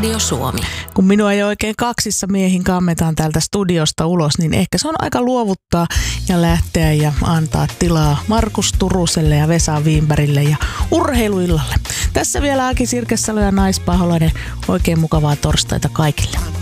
Radio Suomi. Kun minua ei oikein kaksissa miehin kammetaan täältä studiosta ulos, niin ehkä se on aika luovuttaa ja lähteä ja antaa tilaa Markus Turuselle ja Vesa Wienbergille ja urheiluillalle. Tässä vielä Aki Sirkesalo ja Naispaholainen. Oikein mukavaa torstaita kaikille.